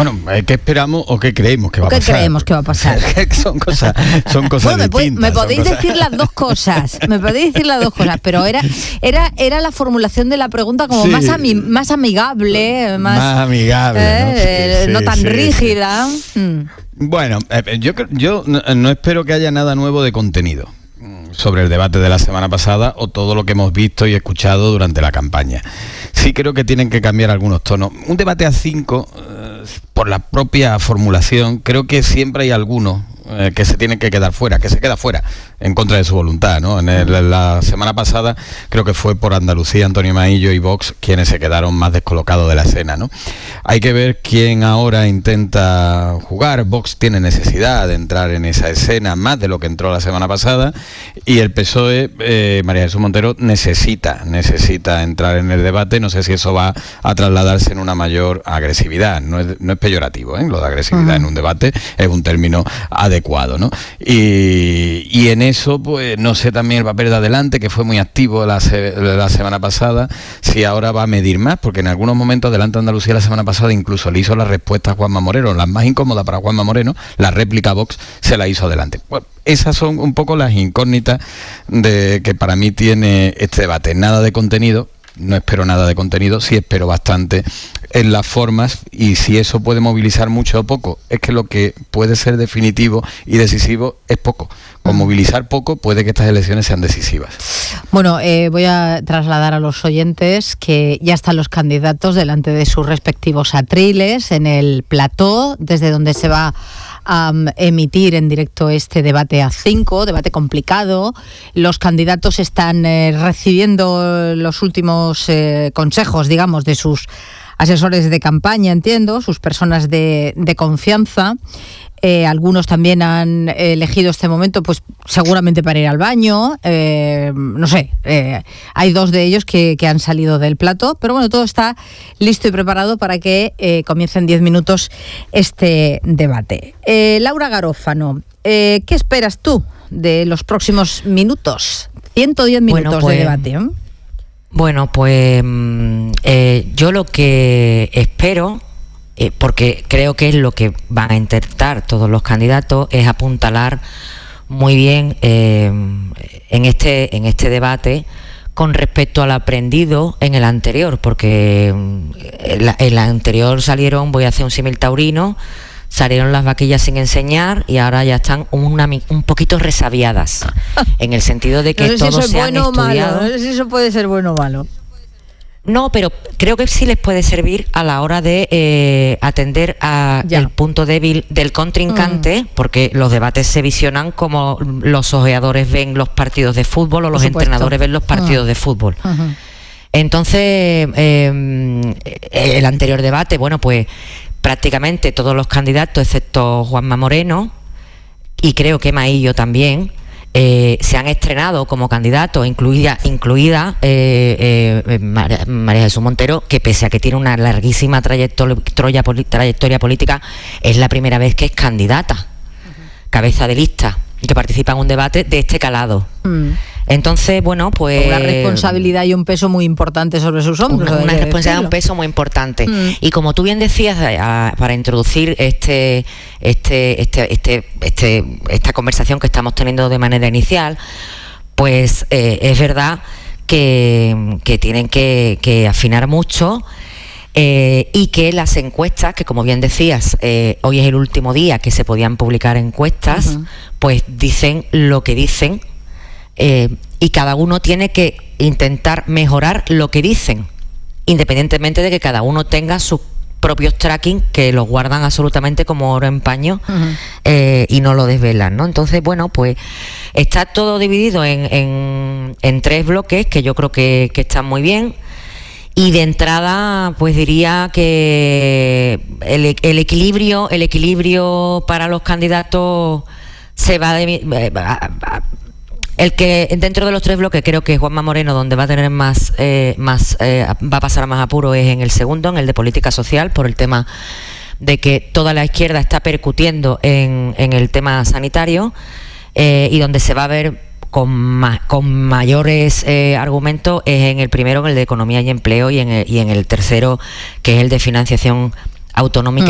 Bueno, ¿qué esperamos o qué creemos que va a pasar? ¿Qué creemos que va a pasar? son cosas bueno, distintas. Me podéis decir las dos cosas, pero era la formulación de la pregunta como más amigable, más amigable, ¿no? No tan rígida. Bueno, yo no espero que haya nada nuevo de contenido sobre el debate de la semana pasada o todo lo que hemos visto y escuchado durante la campaña. Sí creo que tienen que cambiar algunos tonos. Un debate a 5, por la propia formulación, creo que siempre hay algunos que se tienen que quedar fuera, que se queda fuera en contra de su voluntad, ¿no? La semana pasada creo que fue por Andalucía, Antonio Maillo y Vox quienes se quedaron más descolocados de la escena, ¿no? Hay que ver quién ahora intenta jugar. Vox tiene necesidad de entrar en esa escena más de lo que entró la semana pasada, y el PSOE, María Jesús Montero, necesita entrar en el debate. No sé si eso va a trasladarse en una mayor agresividad. No es peyorativo, ¿eh? Lo de agresividad en un debate es un término adecuado, ¿no? Y en eso, pues no sé también el papel de Adelante, que fue muy activo la semana pasada, si ahora va a medir más, porque en algunos momentos Adelante Andalucía la semana pasada incluso le hizo la respuesta a Juanma Moreno, las más incómodas para Juanma Moreno, la réplica a Vox se la hizo Adelante. Bueno, esas son un poco las incógnitas de que para mí tiene este debate. Nada de contenido. No espero nada de contenido, sí espero bastante en las formas, y si eso puede movilizar mucho o poco, es que lo que puede ser definitivo y decisivo es poco. Con movilizar poco puede que estas elecciones sean decisivas. Bueno, voy a trasladar a los oyentes que ya están los candidatos delante de sus respectivos atriles en el plató, desde donde se va a emitir en directo este debate a 5, debate complicado. Los candidatos están recibiendo los últimos consejos, digamos, de sus asesores de campaña, entiendo, sus personas de confianza. Algunos también han elegido este momento, pues seguramente para ir al baño, no sé, hay 2 de ellos que han salido del plató, pero bueno, todo está listo y preparado para que comience en 10 minutos este debate. Laura Garófano, ¿qué esperas tú de los próximos minutos? 110 minutos de debate, ¿eh? Bueno, pues yo lo que espero, porque creo que es lo que van a intentar todos los candidatos, es apuntalar muy bien en este debate con respecto al aprendido en el anterior, porque en el anterior salieron, voy a hacer un símil taurino, salieron las vaquillas sin enseñar y ahora ya están un poquito resabiadas, en el sentido de que no sé todos si se han estudiado. No sé si eso puede ser bueno o malo. No, pero creo que sí les puede servir a la hora de atender a el punto débil del contrincante, porque los debates se visionan como los ojeadores ven los partidos de fútbol o los entrenadores ven los partidos de fútbol. Entonces, el anterior debate, bueno, pues prácticamente todos los candidatos, excepto Juanma Moreno, y creo que Maillo también, se han estrenado como candidatos, incluida María Jesús Montero, que pese a que tiene una larguísima trayectoria política, es la primera vez que es candidata, cabeza de lista, y que participa en un debate de este calado. Entonces, bueno, pues una responsabilidad y un peso muy importante sobre sus hombros. Una responsabilidad y un peso muy importante. Y como tú bien decías, para introducir esta conversación que estamos teniendo de manera inicial, pues es verdad que tienen que afinar mucho. Y que las encuestas, que como bien decías, hoy es el último día que se podían publicar encuestas, pues dicen lo que dicen, y cada uno tiene que intentar mejorar lo que dicen, independientemente de que cada uno tenga sus propios tracking, que los guardan absolutamente como oro en paño, y no lo desvelan, ¿no? Entonces, bueno, pues está todo dividido en 3 bloques que yo creo que están muy bien. Y de entrada, pues diría que el equilibrio para los candidatos se va el que dentro de los 3 bloques, creo que Juanma Moreno, donde va a tener va a pasar más apuro, es en el segundo, en el de política social, por el tema de que toda la izquierda está percutiendo en el tema sanitario, y donde se va a ver con mayores argumentos es en el primero, en el de economía y empleo, y en el tercero, que es el de financiación autonómica